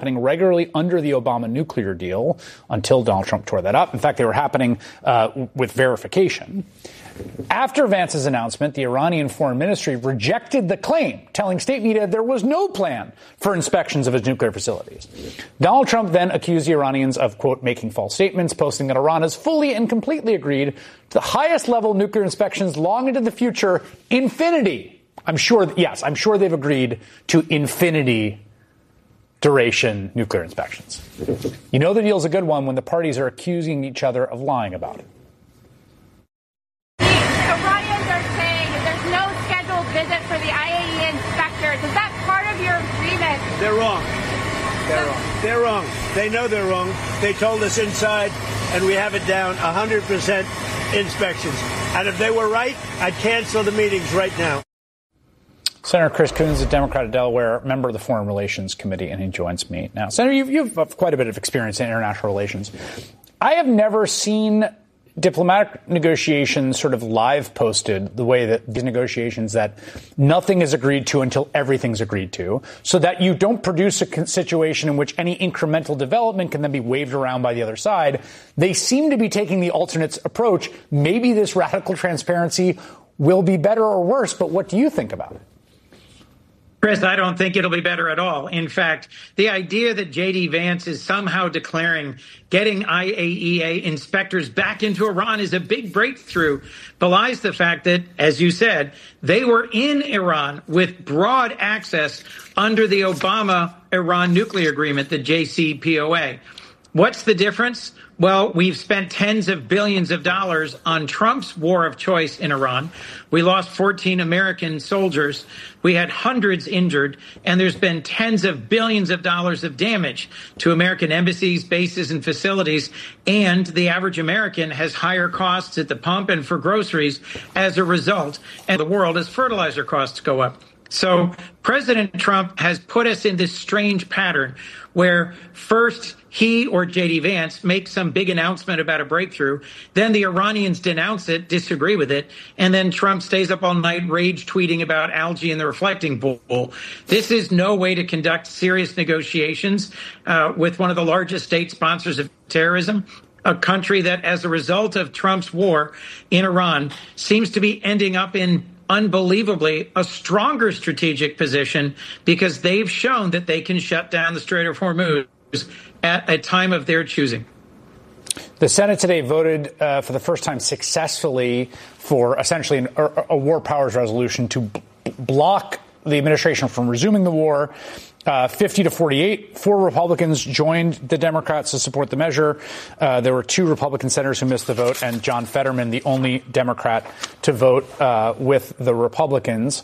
happening regularly under the Obama nuclear deal until Donald Trump tore that up. In fact, they were happening with verification. After Vance's announcement, the Iranian Foreign Ministry rejected the claim, telling state media there was no plan for inspections of its nuclear facilities. Donald Trump then accused the Iranians of, quote, making false statements, posting that Iran has fully and completely agreed to the highest level nuclear inspections long into the future, infinity. I'm sure they've agreed to infinity duration nuclear inspections. You know the deal's a good one when the parties are accusing each other of lying about it. The Iranians are saying that there's no scheduled visit for the IAEA inspectors. Is that part of your agreement? They're wrong. They're wrong. They know they're wrong. They told us inside, and we have it down, 100% inspections. And if they were right, I'd cancel the meetings right now. Senator Chris Coons, a Democrat of Delaware, member of the Foreign Relations Committee, and he joins me now. Senator, you've quite a bit of experience in international relations. I have never seen diplomatic negotiations sort of live posted the way that these negotiations, that nothing is agreed to until everything's agreed to, so that you don't produce a situation in which any incremental development can then be waved around by the other side. They seem to be taking the alternate approach. Maybe this radical transparency will be better or worse, but what do you think about it? Chris, I don't think it'll be better at all. In fact, the idea that J.D. Vance is somehow declaring getting IAEA inspectors back into Iran is a big breakthrough belies the fact that, as you said, they were in Iran with broad access under the Obama-Iran nuclear agreement, the JCPOA. What's the difference? Well, we've spent tens of billions of dollars on Trump's war of choice in Iran. We lost 14 American soldiers. We had hundreds injured, and there's been tens of billions of dollars of damage to American embassies, bases, and facilities. And the average American has higher costs at the pump and for groceries as a result. And the world as fertilizer costs go up. So President Trump has put us in this strange pattern where first he or J.D. Vance makes some big announcement about a breakthrough, then the Iranians denounce it, disagree with it, and then Trump stays up all night rage tweeting about algae in the reflecting pool. This is no way to conduct serious negotiations with one of the largest state sponsors of terrorism, a country that, as a result of Trump's war in Iran, seems to be ending up in unbelievably a stronger strategic position because they've shown that they can shut down the Strait of Hormuz at a time of their choosing. The Senate today voted for the first time successfully for essentially a war powers resolution to block the administration from resuming the war. 50 to 48, 4 Republicans joined the Democrats to support the measure. There were 2 Republican senators who missed the vote, and John Fetterman, the only Democrat to vote with the Republicans.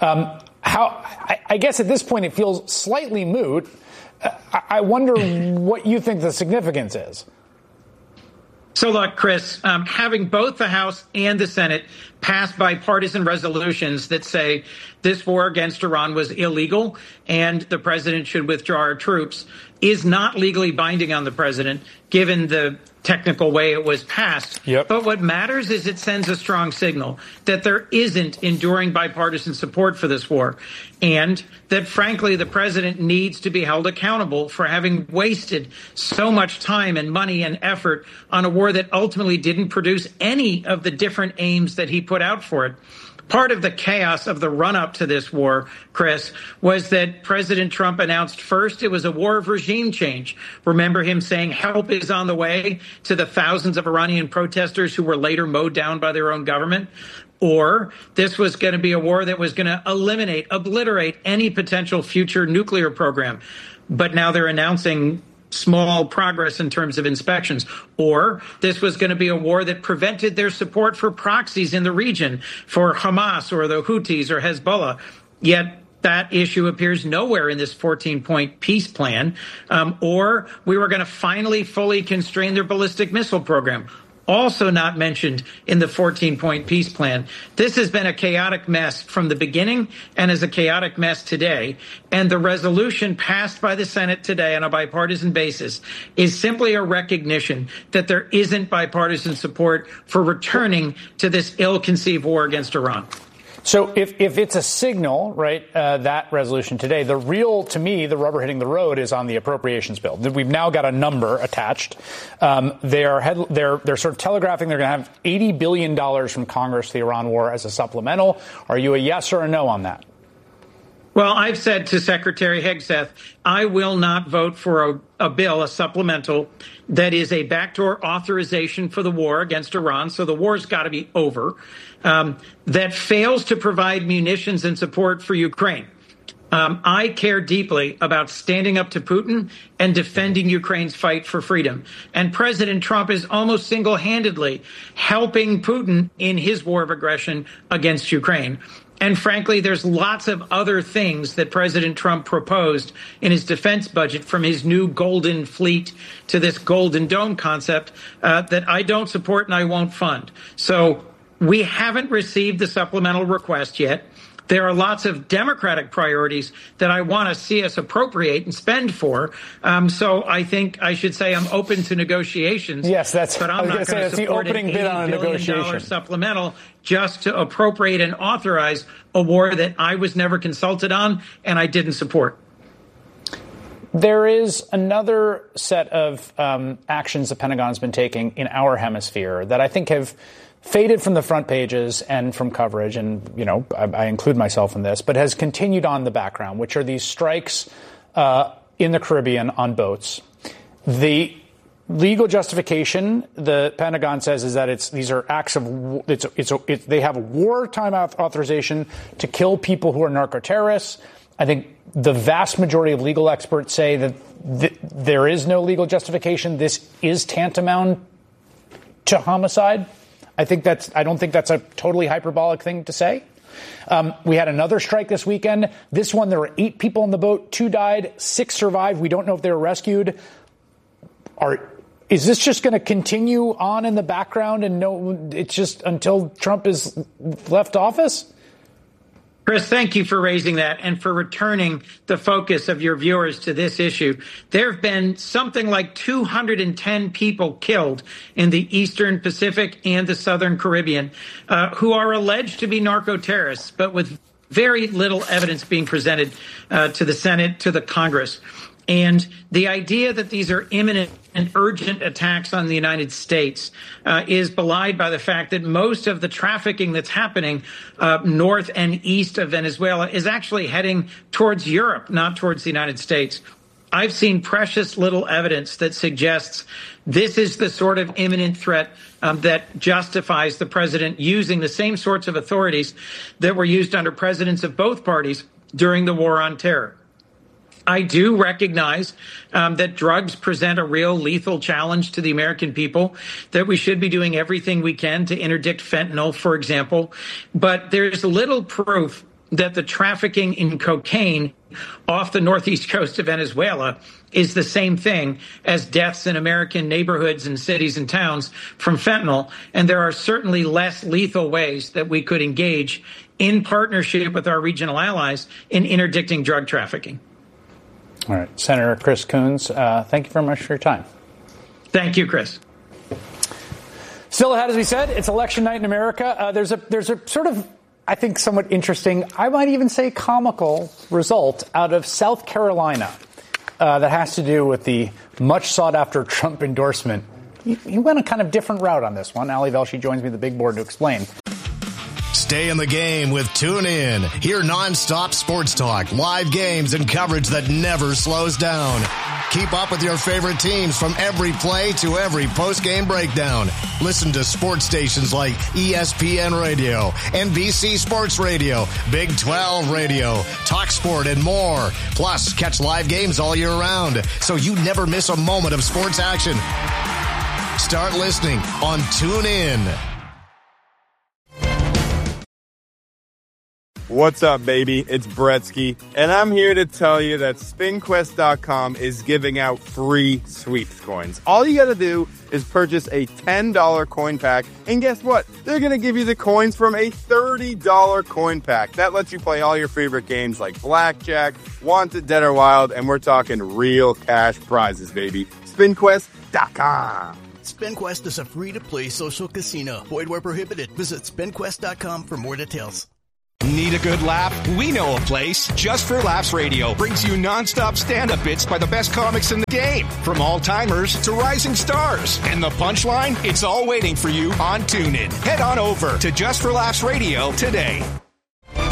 I guess at this point it feels slightly moot. I wonder what you think the significance is. So look, Chris, having both the House and the Senate pass bipartisan resolutions that say this war against Iran was illegal and the president should withdraw our troops is not legally binding on the president, given the technical way it was passed. Yep. But what matters is it sends a strong signal that there isn't enduring bipartisan support for this war, and that, frankly, the president needs to be held accountable for having wasted so much time and money and effort on a war that ultimately didn't produce any of the different aims that he put out for it. Part of the chaos of the run-up to this war, Chris, was that President Trump announced first it was a war of regime change. Remember him saying help is on the way to the thousands of Iranian protesters who were later mowed down by their own government? Or this was going to be a war that was going to obliterate any potential future nuclear program. But now they're announcing small progress in terms of inspections. Or this was going to be a war that prevented their support for proxies in the region, for Hamas or the Houthis or Hezbollah. Yet that issue appears nowhere in this 14-point peace plan. Or we were going to finally fully constrain their ballistic missile program. Also not mentioned in the 14-point peace plan. This has been a chaotic mess from the beginning and is a chaotic mess today. And the resolution passed by the Senate today on a bipartisan basis is simply a recognition that there isn't bipartisan support for returning to this ill-conceived war against Iran. So if it's a signal, right, that resolution today, the rubber hitting the road is on the appropriations bill. We've now got a number attached. They're sort of telegraphing they're going to have $80 billion from Congress to the Iran war as a supplemental. Are you a yes or a no on that? Well, I've said to Secretary Hegseth, I will not vote for a bill, a supplemental, that is a backdoor authorization for the war against Iran. So the war's got to be over. That fails to provide munitions and support for Ukraine. I care deeply about standing up to Putin and defending Ukraine's fight for freedom. And President Trump is almost single-handedly helping Putin in his war of aggression against Ukraine. And frankly, there's lots of other things that President Trump proposed in his defense budget, from his new Golden Fleet to this Golden Dome concept, that I don't support and I won't fund. So we haven't received the supplemental request yet. There are lots of Democratic priorities that I want to see us appropriate and spend for. So I think I should say I'm open to negotiations. Yes, but I'm not going to support an $80 billion supplemental just to appropriate and authorize a war that I was never consulted on and I didn't support. There is another set of actions the Pentagon's been taking in our hemisphere that I think have faded from the front pages and from coverage, and, I include myself in this, but has continued on the background, which are these strikes in the Caribbean on boats. The legal justification, the Pentagon says, is that these are acts of, they have a wartime authorization to kill people who are narco-terrorists. I think the vast majority of legal experts say that there is no legal justification. This is tantamount to homicide. I don't think that's a totally hyperbolic thing to say. We had another strike this weekend. This one, there were 8 people on the boat. 2 died, 6 survived. We don't know if they were rescued. Is this just going to continue on in the background and it's just until Trump is left office? Chris, thank you for raising that and for returning the focus of your viewers to this issue. There have been something like 210 people killed in the Eastern Pacific and the Southern Caribbean who are alleged to be narco-terrorists, but with very little evidence being presented to the Senate, to the Congress. And the idea that these are imminent and urgent attacks on the United States is belied by the fact that most of the trafficking that's happening north and east of Venezuela is actually heading towards Europe, not towards the United States. I've seen precious little evidence that suggests this is the sort of imminent threat that justifies the president using the same sorts of authorities that were used under presidents of both parties during the war on terror. I do recognize that drugs present a real lethal challenge to the American people, that we should be doing everything we can to interdict fentanyl, for example. But there's little proof that the trafficking in cocaine off the northeast coast of Venezuela is the same thing as deaths in American neighborhoods and cities and towns from fentanyl. And there are certainly less lethal ways that we could engage in partnership with our regional allies in interdicting drug trafficking. All right. Senator Chris Coons, thank you very much for your time. Thank you, Chris. Still ahead, as we said, it's election night in America. There's a sort of, I think, somewhat interesting, I might even say comical result out of South Carolina that has to do with the much sought-after Trump endorsement. He went a kind of different route on this one. Ali Velshi joins me at the big board to explain. Stay in the game with TuneIn. Hear nonstop sports talk, live games, and coverage that never slows down. Keep up with your favorite teams from every play to every post-game breakdown. Listen to sports stations like ESPN Radio, NBC Sports Radio, Big 12 Radio, TalkSport, and more. Plus, catch live games all year round, so you never miss a moment of sports action. Start listening on TuneIn. What's up, baby? It's Bretsky, and I'm here to tell you that SpinQuest.com is giving out free sweeps coins. All you gotta do is purchase a $10 coin pack, and guess what? They're gonna give you the coins from a $30 coin pack. That lets you play all your favorite games like Blackjack, Wanted, Dead or Wild, and we're talking real cash prizes, baby. SpinQuest.com. SpinQuest is a free-to-play social casino. Void where prohibited. Visit SpinQuest.com for more details. Need a good laugh? We know a place. Just for Laughs Radio brings you nonstop stand-up bits by the best comics in the game, from all-timers to rising stars. And the punchline? It's all waiting for you on TuneIn. Head on over to Just for Laughs Radio today.